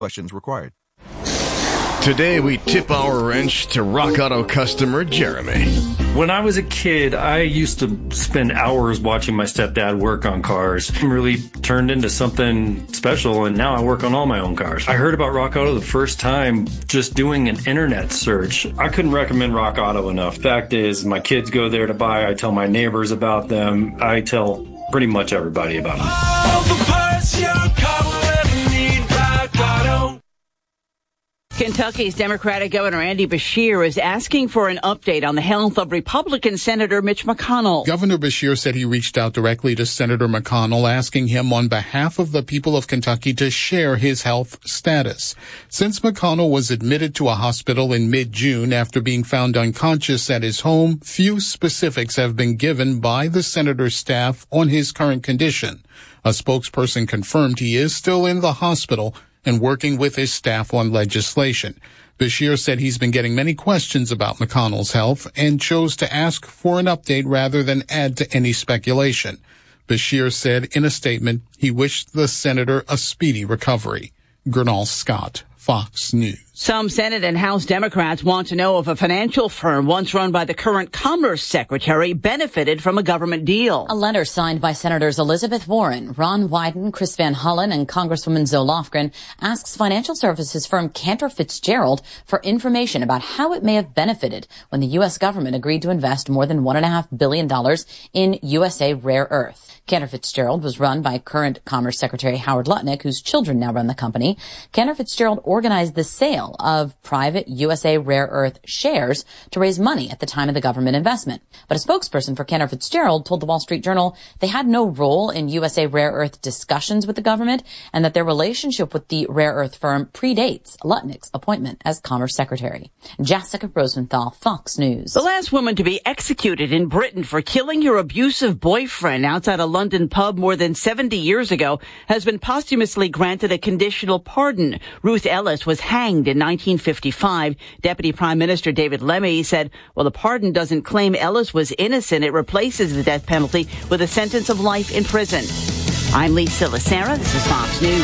Questions required. Today we tip our wrench to Rock Auto customer Jeremy. When I was a kid, I used to spend hours watching my stepdad work on cars. It really turned into something special, and now I work on all my own cars. I heard about Rock Auto the first time just doing an internet search. I couldn't recommend Rock Auto enough. Fact is, my kids go there to buy. I tell my neighbors about them. I tell pretty much everybody about them. All the parts your car will ever need, Rock Auto. Kentucky's Democratic Governor Andy Beshear is asking for an update on the health of Republican Senator Mitch McConnell. Governor Beshear said he reached out directly to Senator McConnell, asking him on behalf of the people of Kentucky to share his health status. Since McConnell was admitted to a hospital in mid-June after being found unconscious at his home, few specifics have been given by the senator's staff on his current condition. A spokesperson confirmed he is still in the hospital and working with his staff on legislation. Beshear said he's been getting many questions about McConnell's health and chose to ask for an update rather than add to any speculation. Beshear said in a statement he wished the senator a speedy recovery. Gernal Scott, Fox News. Some Senate and House Democrats want to know if a financial firm once run by the current Commerce Secretary benefited from a government deal. A letter signed by Senators Elizabeth Warren, Ron Wyden, Chris Van Hollen, and Congresswoman Zoe Lofgren asks financial services firm Cantor Fitzgerald for information about how it may have benefited when the U.S. government agreed to invest more than $1.5 billion in USA Rare Earth. Cantor Fitzgerald was run by current Commerce Secretary Howard Lutnick, whose children now run the company. Cantor Fitzgerald organized the sale of private USA Rare Earth shares to raise money at the time of the government investment. But a spokesperson for Cantor Fitzgerald told the Wall Street Journal they had no role in USA Rare Earth discussions with the government and that their relationship with the rare earth firm predates Lutnick's appointment as Commerce Secretary. Jessica Rosenthal, Fox News. The last woman to be executed in Britain for killing her abusive boyfriend outside a London pub more than 70 years ago has been posthumously granted a conditional pardon. Ruth Ellis was hanged in 1955. Deputy Prime Minister David Lemmy said, well, the pardon doesn't claim Ellis was innocent. It replaces the death penalty with a sentence of life in prison. I'm Lisa Lacera. This is Fox News.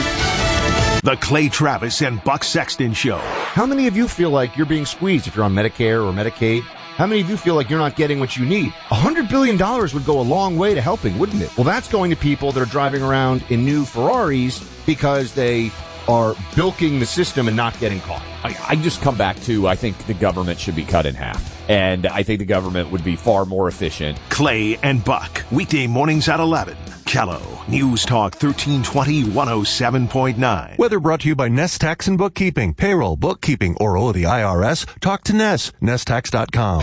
The Clay Travis and Buck Sexton Show. How many of you feel like you're being squeezed if you're on Medicare or Medicaid? How many of you feel like you're not getting what you need? $100 billion would go a long way to helping, wouldn't it? Well, that's going to people that are driving around in new Ferraris because they are bilking the system and not getting caught. I just come back to, I think the government should be cut in half. And I think the government would be far more efficient. Clay and Buck, weekday mornings at 11. Kello, News Talk 1320 107.9. Weather brought to you by Nest Tax and Bookkeeping. Payroll, bookkeeping, or owe the IRS? Talk to Nest. NestTax.com.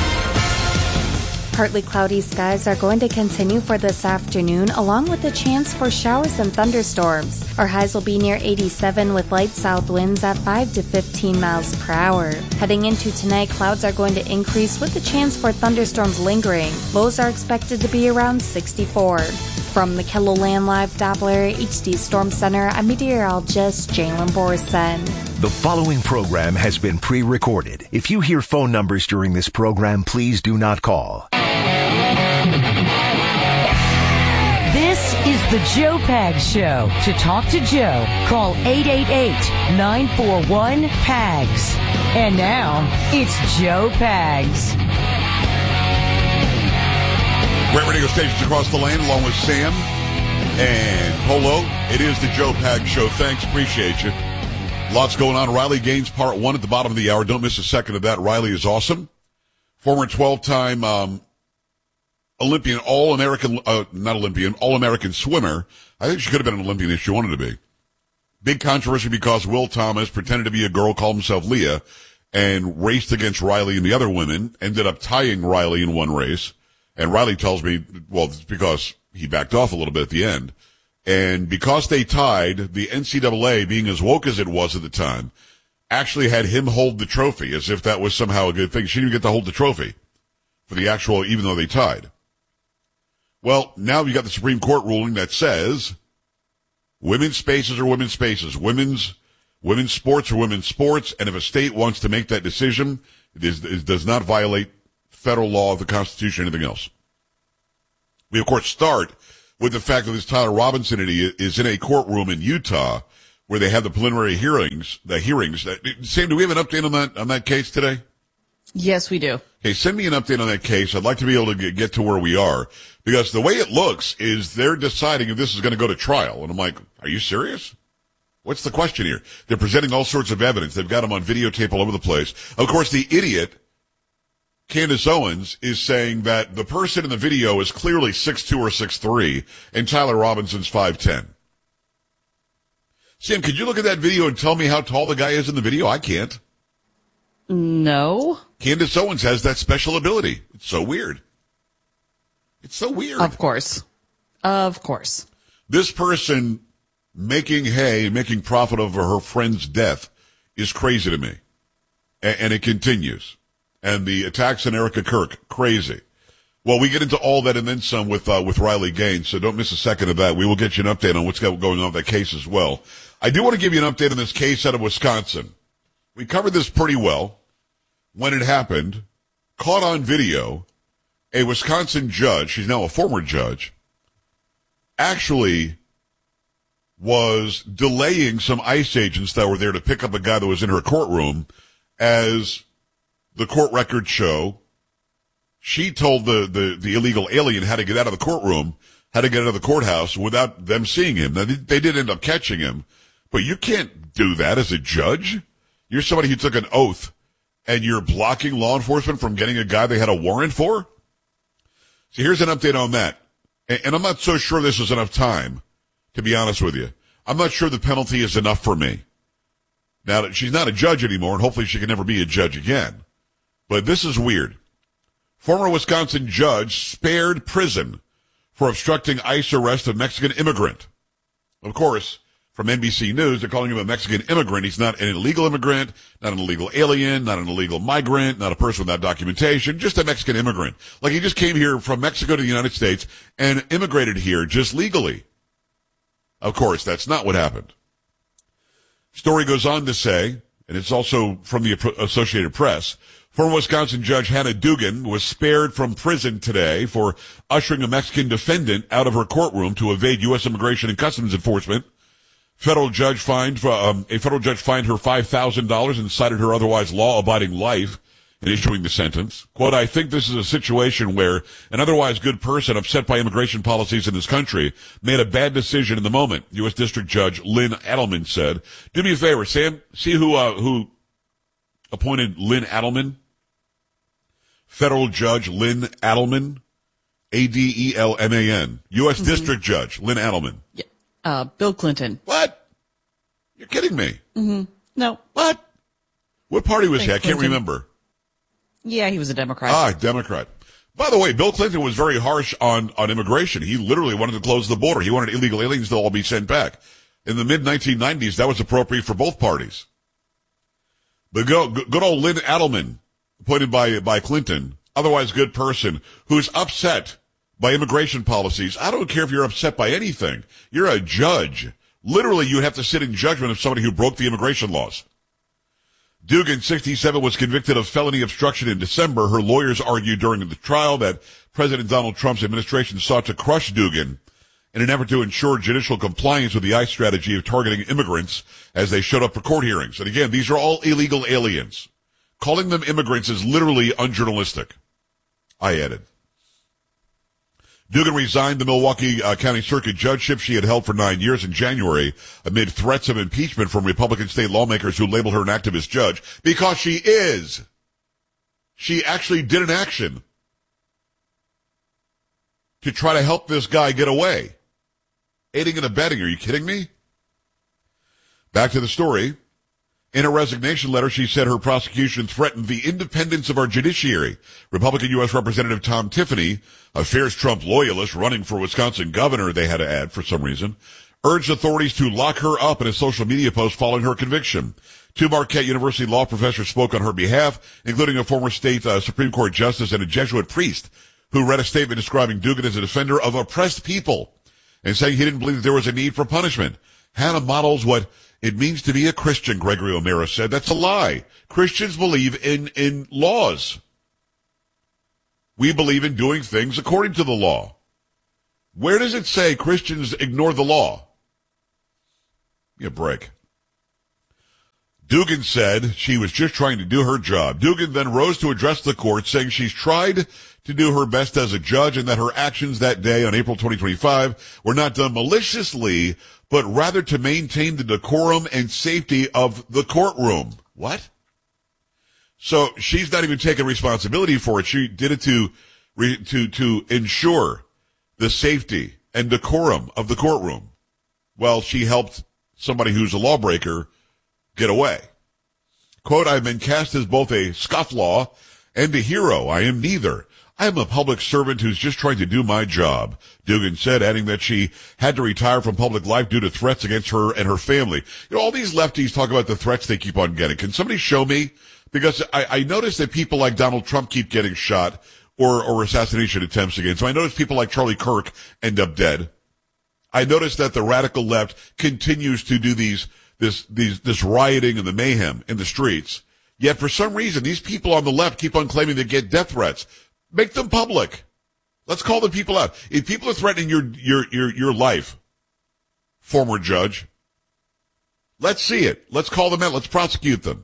Partly cloudy skies are going to continue for this afternoon, along with a chance for showers and thunderstorms. Our highs will be near 87 with light south winds at 5 to 15 miles per hour. Heading into tonight, clouds are going to increase with a chance for thunderstorms lingering. Lows are expected to be around 64. From the KELOLAND Live Doppler HD Storm Center, I'm meteorologist Jalen Borson. The following program has been pre-recorded. If you hear phone numbers during this program, please do not call. This is the Joe Pags Show. To talk to Joe, call 888-941-PAGS. And now, it's Joe Pags. Great radio stations across the land, along with Sam and Polo. It is the Joe Pags Show. Thanks, appreciate you. Lots going on. Riley Gaines, part one at the bottom of the hour. Don't miss a second of that. Riley is awesome. Former 12-time Olympian, All-American swimmer. I think she could have been an Olympian if she wanted to be. Big controversy because Will Thomas pretended to be a girl, called himself Leah, and raced against Riley and the other women, ended up tying Riley in one race. And Riley tells me, well, it's because he backed off a little bit at the end. And because they tied, the NCAA, being as woke as it was at the time, actually had him hold the trophy as if that was somehow a good thing. She didn't even get to hold the trophy for the actual, even though they tied. Well, now you got the Supreme Court ruling that says women's spaces are women's spaces. Women's sports are women's sports. And if a state wants to make that decision, it does not violate federal law, the Constitution, anything else. We, of course, start with the fact that this Tyler Robinson idiot is in a courtroom in Utah where they had the preliminary hearings. Sam, do we have an update on that case today? Yes, we do. Okay, send me an update on that case. I'd like to be able to get to where we are, because the way it looks is they're deciding if this is going to go to trial. And I'm like, are you serious? What's the question here? They're presenting all sorts of evidence. They've got them on videotape all over the place. Of course, the idiot, Candace Owens, is saying that the person in the video is clearly 6'2" or 6'3", and Tyler Robinson's 5'10". Sam, could you look at that video and tell me how tall the guy is in the video? I can't. No. Candace Owens has that special ability. It's so weird. It's so weird. Of course. This person making hay, making profit over her friend's death is crazy to me. And it continues. And the attacks on Erica Kirk, crazy. Well, we get into all that and then some with Riley Gaines, so don't miss a second of that. We will get you an update on what's going on with that case as well. I do want to give you an update on this case out of Wisconsin. We covered this pretty well when it happened. Caught on video, a Wisconsin judge, she's now a former judge, actually was delaying some ICE agents that were there to pick up a guy that was in her courtroom. As the court records show, she told the illegal alien how to get out of the courtroom, how to get out of the courthouse without them seeing him. Now, they did end up catching him, but you can't do that as a judge. You're somebody who took an oath, and you're blocking law enforcement from getting a guy they had a warrant for? So here's an update on that. And I'm not so sure this is enough time, to be honest with you. I'm not sure the penalty is enough for me. Now, she's not a judge anymore, and hopefully she can never be a judge again. But this is weird. Former Wisconsin judge spared prison for obstructing ICE arrest of Mexican immigrant. Of course, from NBC News, they're calling him a Mexican immigrant. He's not an illegal immigrant, not an illegal alien, not an illegal migrant, not a person without documentation, just a Mexican immigrant. Like he just came here from Mexico to the United States and immigrated here just legally. Of course, that's not what happened. Story goes on to say, and it's also from the Associated Press, former Wisconsin Judge Hannah Dugan was spared from prison today for ushering a Mexican defendant out of her courtroom to evade U.S. Immigration and Customs Enforcement. A federal judge fined her $5,000 and cited her otherwise law-abiding life in issuing the sentence. Quote, I think this is a situation where an otherwise good person upset by immigration policies in this country made a bad decision in the moment, U.S. District Judge Lynn Adelman said. Do me a favor, Sam, see who appointed Lynn Adelman? Federal Judge Lynn Adelman, Adelman, U.S. District Judge Lynn Adelman. Yeah. Bill Clinton. What? You're kidding me. No. What? What party was he? I can't Clinton. remember. Yeah, he was a Democrat. Democrat. By the way, Bill Clinton was very harsh on immigration. He literally wanted to close the border. He wanted illegal aliens to all be sent back. In the mid-1990s, that was appropriate for both parties. But good old Lynn Adelman, appointed by Clinton, otherwise good person, who's upset by immigration policies. I don't care if you're upset by anything. You're a judge. Literally, you have to sit in judgment of somebody who broke the immigration laws. Dugan, 67, was convicted of felony obstruction in December. Her lawyers argued during the trial that President Donald Trump's administration sought to crush Dugan in an effort to ensure judicial compliance with the ICE strategy of targeting immigrants as they showed up for court hearings. And again, these are all illegal aliens. Calling them immigrants is literally unjournalistic, I added. Dugan resigned the Milwaukee County Circuit judgeship she had held for 9 years in January amid threats of impeachment from Republican state lawmakers who labeled her an activist judge because she is. She actually did an action to try to help this guy get away. Aiding and abetting, are you kidding me? Back to the story. In a resignation letter, she said her prosecution threatened the independence of our judiciary. Republican U.S. Representative Tom Tiffany, a fierce Trump loyalist running for Wisconsin governor, they had to add for some reason, urged authorities to lock her up in a social media post following her conviction. Two Marquette University law professors spoke on her behalf, including a former state Supreme Court justice and a Jesuit priest who read a statement describing Dugan as a defender of oppressed people and saying he didn't believe that there was a need for punishment. Hannah models what it means to be a Christian, Gregory O'Mara said. That's a lie. Christians believe in laws. We believe in doing things according to the law. Where does it say Christians ignore the law? Give me a break. Dugan said she was just trying to do her job. Dugan then rose to address the court, saying she's tried to do her best as a judge and that her actions that day on April 2025 were not done maliciously, but rather to maintain the decorum and safety of the courtroom. What? So she's not even taking responsibility for it. She did it to ensure the safety and decorum of the courtroom. Well, she helped somebody who's a lawbreaker get away. Quote, I've been cast as both a scofflaw and a hero. I am neither. I am a public servant who's just trying to do my job, Dugan said, adding that she had to retire from public life due to threats against her and her family. You know, all these lefties talk about the threats they keep on getting. Can somebody show me? Because I notice that people like Donald Trump keep getting shot or assassination attempts against. So I notice people like Charlie Kirk end up dead. I notice that the radical left continues to do this rioting and the mayhem in the streets. Yet for some reason, these people on the left keep on claiming they get death threats. Make them public. Let's call the people out. If people are threatening your life, former judge, let's see it. Let's call them out. Let's prosecute them.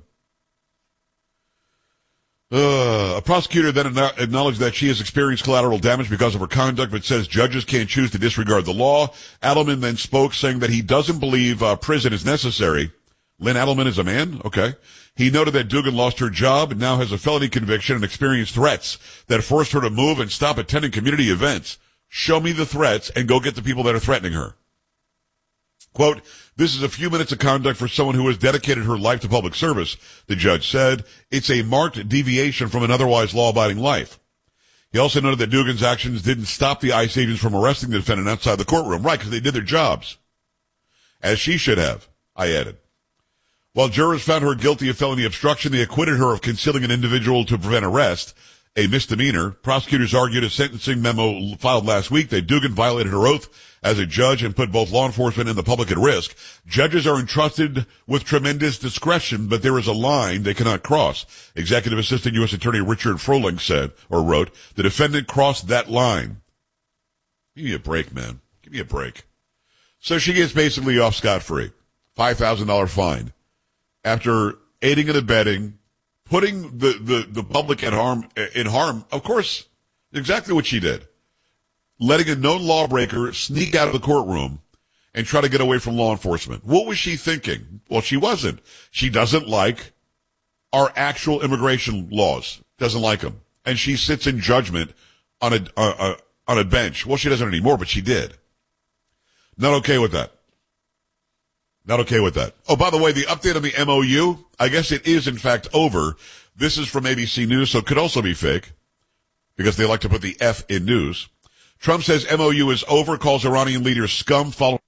A prosecutor then acknowledged that she has experienced collateral damage because of her conduct, but says judges can't choose to disregard the law. Adelman then spoke, saying that he doesn't believe prison is necessary. Lynn Adelman is a man? Okay. He noted that Dugan lost her job and now has a felony conviction and experienced threats that forced her to move and stop attending community events. Show me the threats and go get the people that are threatening her. Quote, this is a few minutes of conduct for someone who has dedicated her life to public service, the judge said. It's a marked deviation from an otherwise law-abiding life. He also noted that Dugan's actions didn't stop the ICE agents from arresting the defendant outside the courtroom. Right, because they did their jobs. As she should have, I added. While jurors found her guilty of felony obstruction, they acquitted her of concealing an individual to prevent arrest, a misdemeanor. Prosecutors argued a sentencing memo filed last week that Dugan violated her oath as a judge and put both law enforcement and the public at risk. Judges are entrusted with tremendous discretion, but there is a line they cannot cross. Executive Assistant U.S. Attorney Richard Froling said, or wrote, the defendant crossed that line. Give me a break, man. Give me a break. So she gets basically off scot-free. $5,000 fine. After aiding and abetting, putting the public in harm, of course, exactly what she did. Letting a known lawbreaker sneak out of the courtroom and try to get away from law enforcement. What was she thinking? Well, she wasn't. She doesn't like our actual immigration laws. Doesn't like them. And she sits in judgment on a bench. Well, she doesn't anymore, but she did. Not okay with that. Not okay with that. Oh, by the way, the update on the MOU, I guess it is in fact over. This is from ABC News, so it could also be fake because they like to put the F in news. Trump says MOU is over, calls Iranian leader scum following